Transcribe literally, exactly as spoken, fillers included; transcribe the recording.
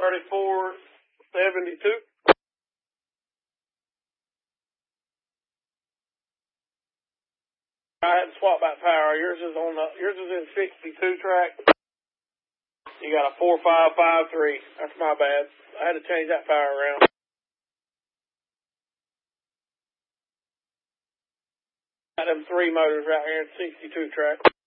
thirty-four seventy-two. I had to swap that power. Yours is on the, yours is in sixty-two track. You got a four five five three. That's my bad. I had to change that power around. Got them three motors right here in sixty-two track.